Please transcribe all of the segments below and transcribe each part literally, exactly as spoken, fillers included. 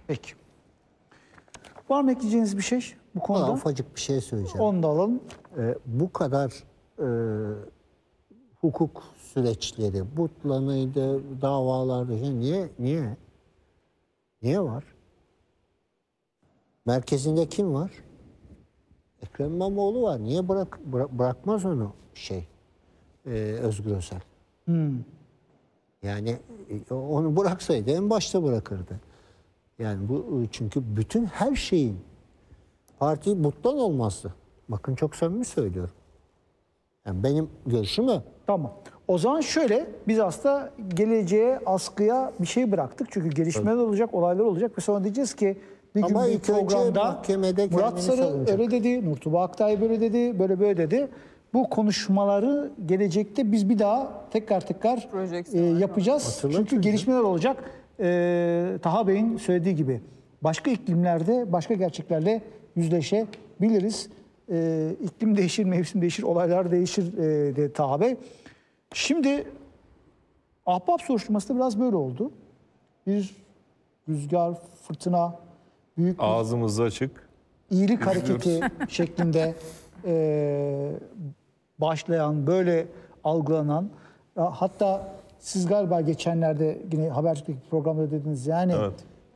Peki. Var mı ekleyeceğiniz bir şey bu konuda? Daha ufacık bir şey söyleyeceğim. Onu da alalım. Ee, bu kadar e, hukuk süreçleri, butlanıydı, davalar, niye, niye? Niye var? Merkezinde kim var? Ekrem İmamoğlu var. Niye bırak, bıra- bırakmaz onu şey e, Özgür Özel? Hmm. Yani e, onu bıraksaydı en başta bırakırdı. Yani bu çünkü bütün her şeyin parti butlan olmazdı. Bakın çok samimi söylüyorum. Yani benim görüşüm o. Tamam. O zaman şöyle, biz aslında geleceğe, askıya bir şey bıraktık. Çünkü gelişmeler olacak, olaylar olacak ve sonra diyeceğiz ki bir gün Ama bir ilk önce programda mahkemede Murat kendini Sarı savunacak. öyle dedi, Nurtuba Aktay böyle dedi, böyle böyle dedi. Bu konuşmaları gelecekte biz bir daha tekrar tekrar e, yapacağız. Hatırlatın Çünkü bizi. gelişmeler olacak. E, Taha Bey'in söylediği gibi başka iklimlerde, başka gerçeklerle yüzleşebiliriz. E, iklim değişir, mevsim değişir, olaylar değişir e, dedi Taha Bey. Şimdi Ahbap soruşturması da biraz böyle oldu. Bir rüzgar, fırtına, büyük bir Ağzımız açık. iyilik hareketi şeklinde e, başlayan, böyle algılanan, hatta siz galiba geçenlerde yine Habertürk'teki programda dediniz yani Evet.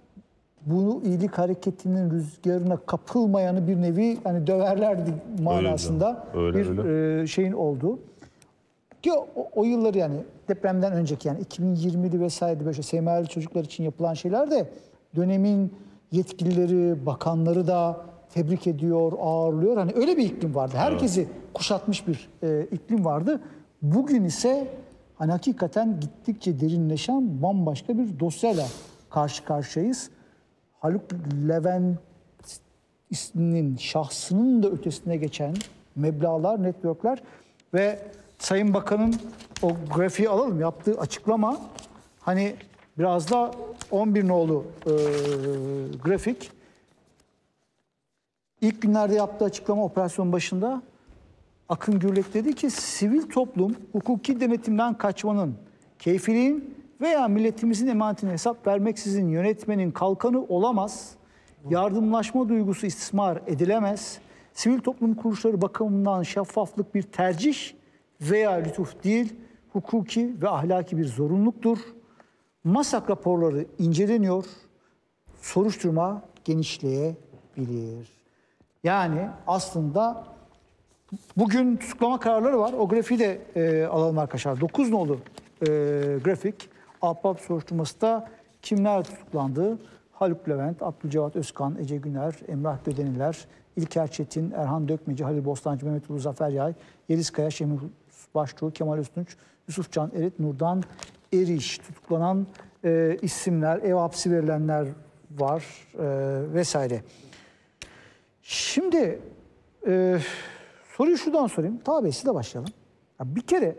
bu iyilik hareketinin rüzgarına kapılmayanı bir nevi hani döverlerdi manasında Öyle, bir öyle. e, şeyin olduğu. Ki o, o yılları yani depremden önceki yani iki bin yirmili vesaire böyle S M A'lı çocuklar için yapılan şeyler de dönemin yetkilileri, bakanları da tebrik ediyor, ağırlıyor. Hani öyle bir iklim vardı. Herkesi kuşatmış bir e, iklim vardı. Bugün ise hani hakikaten gittikçe derinleşen bambaşka bir dosyayla karşı karşıyayız. Haluk Levent isminin, şahsının da ötesine geçen meblağlar, networkler ve Sayın Bakan'ın o grafiği alalım, yaptığı açıklama hani biraz da on bir nolu e, grafik. İlk günlerde yaptığı açıklama operasyon başında Akın Gürlek dedi ki sivil toplum hukuki denetimden kaçmanın, keyfiliğin veya milletimizin emanetine hesap vermeksizin yönetmenin kalkanı olamaz. Yardımlaşma duygusu istismar edilemez. Sivil toplum kuruluşları bakımından şeffaflık bir tercih veya lütuf değil, hukuki ve ahlaki bir zorunluluktur. MASAK raporları inceleniyor, soruşturma genişleyebilir. Yani aslında bugün tutuklama kararları var. O grafiği de e, alalım arkadaşlar. dokuz nolu e, grafik. Ahbap soruşturması da kimler tutuklandı? Haluk Levent, Abdülcevat Özkan, Ece Güner, Emrah Gödeniler, İlker Çetin, Erhan Dökmeci, Halil Bostancı, Mehmet Ulu Zafer Yay, Yeliz Kaya, Şemil Baştuğ, Kemal Öztunç, Yusuf Can Erit, Nurdan Eriş tutuklanan e, isimler, ev hapsi verilenler var e, vesaire. Şimdi e, soruyu şuradan sorayım. Taha Bey size başlayalım. Ya bir kere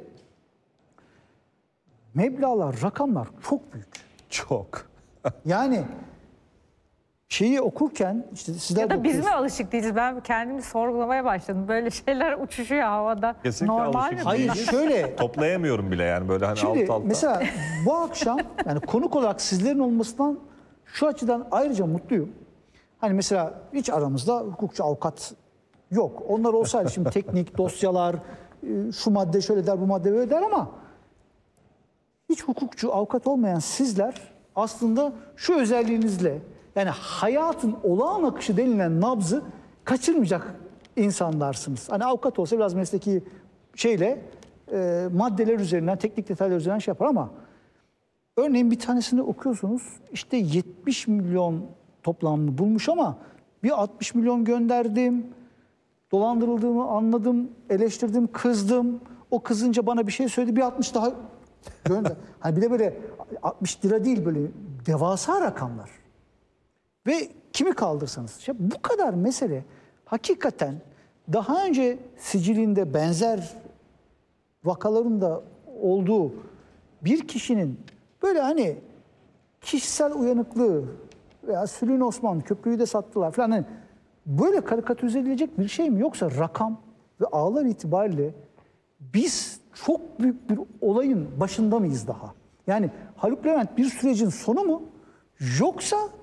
meblağlar, rakamlar çok büyük. Çok. Yani şeyi okurken işte sizler Ya de da biz mi okuyorsunuz. alışık değiliz? Ben kendimi sorgulamaya başladım. Böyle şeyler uçuşuyor havada. Kesinlikle Normal alışık mi? Hayır bunlar? şöyle. Toplayamıyorum bile yani böyle hani Şimdi alt alta. mesela bu akşam yani konuk olarak sizlerin olmasından şu açıdan ayrıca mutluyum. Hani mesela hiç aramızda hukukçu, avukat yok. Onlar olsaydı şimdi teknik dosyalar, şu madde şöyle der, bu madde böyle der ama hiç hukukçu, avukat olmayan sizler aslında şu özelliğinizle yani hayatın olağan akışı denilen nabzı kaçırmayacak insanlarsınız. Hani avukat olsa biraz mesleki şeyle e, maddeler üzerinden, teknik detaylar üzerinden şey yapar ama örneğin bir tanesini okuyorsunuz işte yetmiş milyon toplamını bulmuş ama bir altmış milyon gönderdim, dolandırıldığımı anladım, eleştirdim, kızdım. O kızınca bana bir şey söyledi, bir altmış daha gönder. Hani bir de böyle altmış lira değil böyle devasa rakamlar. Ve kimi kaldırsanız. İşte bu kadar mesele hakikaten daha önce sicilinde benzer vakaların da olduğu bir kişinin böyle hani kişisel uyanıklığı veya Sülün Osman köprüyü de sattılar falan hani böyle karikatürize edilecek bir şey mi? Yoksa rakam ve ağlar itibariyle biz çok büyük bir olayın başında mıyız daha? Yani Haluk Levent bir sürecin sonu mu? Yoksa